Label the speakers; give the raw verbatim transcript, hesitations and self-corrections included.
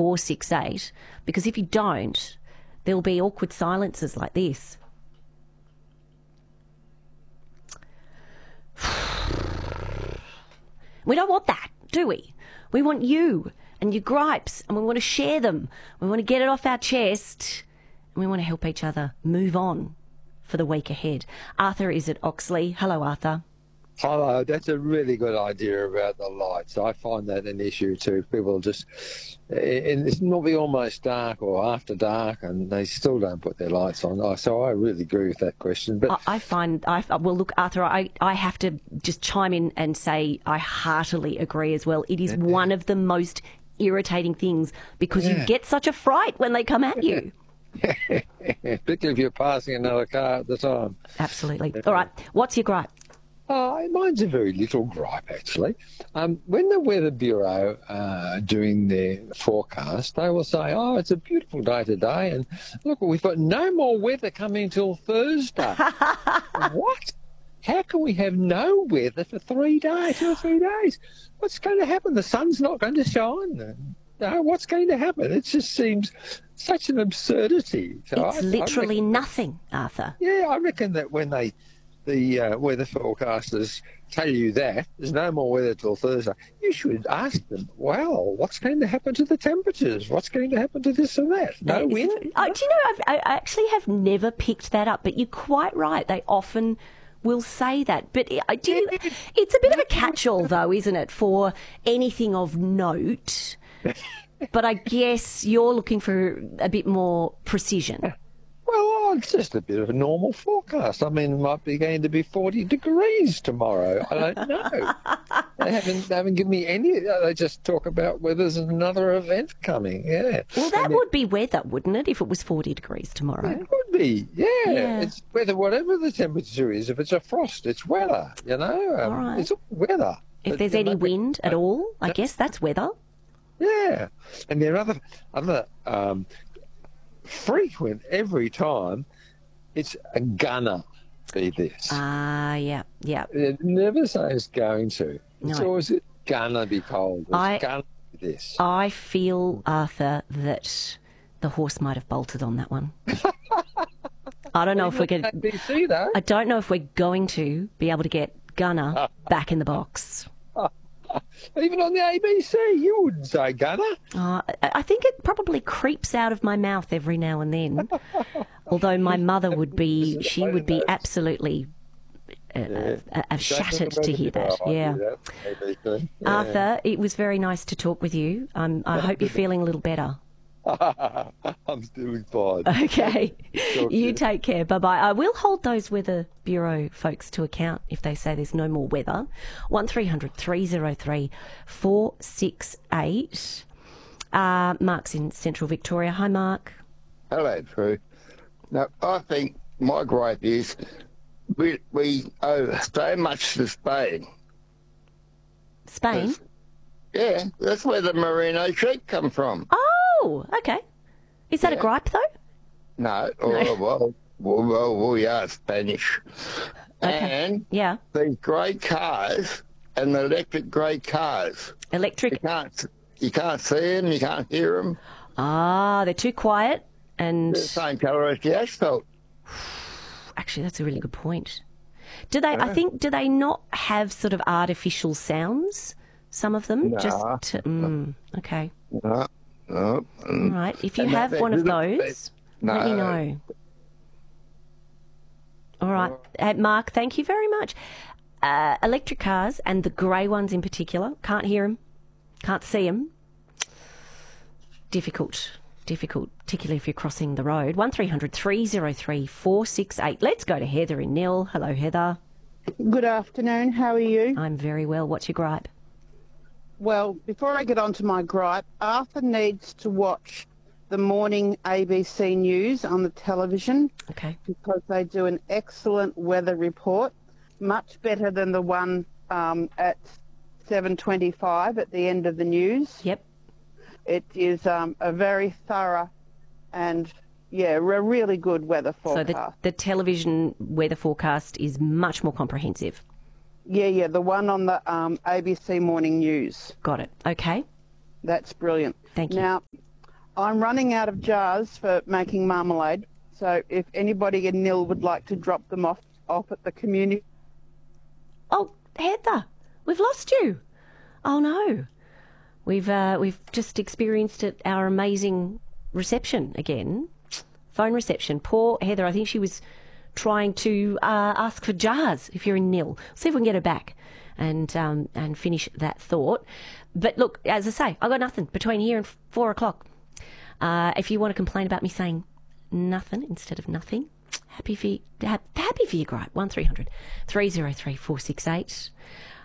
Speaker 1: four six eight, because if you don't, there'll be awkward silences like this. We don't want that, do we? We want you and your gripes, and we want to share them. We want to get it off our chest, and we want to help each other move on for the week ahead. Arthur is at Oxley. Hello, Arthur.
Speaker 2: Hello, that's a really good idea about the lights. I find that an issue too. People just, and it's not be almost dark or after dark, and they still don't put their lights on. So I really agree with that question. But
Speaker 1: I find, I well, look, Arthur, I, I have to just chime in and say I heartily agree as well. It is yeah. one of the most irritating things because yeah. you get such a fright when they come at you.
Speaker 2: Particularly if you're passing another car at the time.
Speaker 1: Absolutely. All right, what's your gripe?
Speaker 2: Oh, mine's a very little gripe, actually. Um, when the Weather Bureau are doing their forecast, they will say, oh, it's a beautiful day today, and look, we've got no more weather coming until Thursday. What? How can we have no weather for three days, two or three days? What's going to happen? The sun's not going to shine. No, what's going to happen? It just seems such an absurdity. So
Speaker 1: it's
Speaker 2: I,
Speaker 1: literally
Speaker 2: I reckon,
Speaker 1: nothing, Arthur.
Speaker 2: Yeah, I reckon that when they... the uh, weather forecasters tell you that there's no more weather till Thursday, you should ask them, well, what's going to happen to the temperatures? What's going to happen to this and that? No
Speaker 1: that
Speaker 2: wind?
Speaker 1: Is, oh, do you know, I've, I actually have never picked that up, but you're quite right. They often will say that. But I do. It's a bit of a catch-all, though, isn't it, for anything of note? But I guess you're looking for a bit more precision.
Speaker 2: Well, it's just a bit of a normal forecast. I mean, it might be going to be forty degrees tomorrow. I don't know. they haven't they haven't given me any. They just talk about whether there's another event coming. Yeah.
Speaker 1: Well, that and would it, be weather, wouldn't it, if it was forty degrees tomorrow?
Speaker 2: It would be. Yeah. yeah. It's weather, whatever the temperature is. If it's a frost, it's weather. You know. Um,
Speaker 1: all right.
Speaker 2: It's weather.
Speaker 1: If but, there's any know, wind at all, I guess that's weather.
Speaker 2: Yeah. And there are other other. Um, frequent every time it's a gonna be this.
Speaker 1: Ah, uh, yeah, yeah.
Speaker 2: It never says going to. It's
Speaker 1: no.
Speaker 2: always it's gonna be cold. It's
Speaker 1: I,
Speaker 2: gonna be this.
Speaker 1: I feel, Arthur, that the horse might have bolted on that one. I don't know if we're going
Speaker 2: A B C, though.
Speaker 1: I don't know if we're going to be able to get Gunner back in the box.
Speaker 2: Even on the A B C, you wouldn't say Gunner.
Speaker 1: Uh, I think it probably creeps out of my mouth every now and then. Although my mother would be, she would be absolutely uh, yeah. uh, uh, shattered to hear that. Yeah.
Speaker 2: yeah.
Speaker 1: Arthur, it was very nice to talk with you. Um, I hope you're feeling a little better.
Speaker 2: I'm doing fine.
Speaker 1: Okay. You take care. Bye-bye. I will hold those Weather Bureau folks to account if they say there's no more weather. one three hundred three oh three four six eight. Uh, Mark's in Central Victoria. Hi, Mark.
Speaker 3: Hello, Prue. Now, I think my gripe is we, we owe so much to Spain.
Speaker 1: Spain?
Speaker 3: Yeah, that's where the Merino sheep come from.
Speaker 1: Oh, okay. Is that yeah. a gripe, though?
Speaker 3: No. Oh, no. Well, well, well, we are Spanish. Okay. And
Speaker 1: yeah.
Speaker 3: these grey cars and the electric grey cars.
Speaker 1: Electric?
Speaker 3: You can't, you can't see them, you can't hear them.
Speaker 1: Ah, they're too quiet and...
Speaker 3: They're the same colour as the asphalt.
Speaker 1: Actually, that's a really good point. Do they, yeah. I think, do they not have sort of artificial sounds, some of them?
Speaker 3: No.
Speaker 1: Just to, mm, okay.
Speaker 3: No. No.
Speaker 1: All right. If you have one of those,
Speaker 3: no.
Speaker 1: let me know. All right. Uh, Mark, thank you very much. Uh, electric cars, and the grey ones in particular, can't hear them, can't see them. Difficult, difficult, particularly if you're crossing the road. one three hundred three oh three four six eight. Let's go to Heather in Nil. Hello, Heather.
Speaker 4: Good afternoon. How are you?
Speaker 1: I'm very well. What's your gripe?
Speaker 4: Well, before I get on to my gripe, Arthur needs to watch the morning A B C News on the television.
Speaker 1: Okay.
Speaker 4: Because they do an excellent weather report, much better than the one um, at seven twenty-five at the end of the news.
Speaker 1: Yep.
Speaker 4: It is um, a very thorough and, yeah, a really good weather forecast.
Speaker 1: So the, the television weather forecast is much more comprehensive.
Speaker 4: Yeah, yeah, the one on the um, A B C Morning News.
Speaker 1: Got it. Okay.
Speaker 4: That's brilliant.
Speaker 1: Thank you.
Speaker 4: Now, I'm running out of jars for making marmalade. So if anybody in Nil would like to drop them off, off at the community.
Speaker 1: Oh, Heather, we've lost you. Oh, no. We've uh, we've just experienced it, our amazing reception again. Phone reception. Poor Heather, I think she was trying to uh, ask for jars if you're in Nil. See if we can get her back and um, and finish that thought. But look, as I say, I got nothing between here and four o'clock. Uh, if you want to complain about me saying nothing instead of nothing, happy for you, happy for you, great. one three hundred three oh three four six eight.